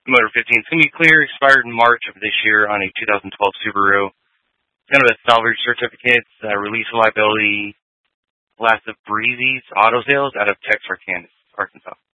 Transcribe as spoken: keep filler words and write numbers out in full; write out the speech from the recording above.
Motor fifteen. It's going to be clear, expired in March of this year on a two thousand twelve Subaru. It's kind of a salvage certificate, uh, release of liability, class of Breezy's Auto Sales out of Texarkana, Arkansas.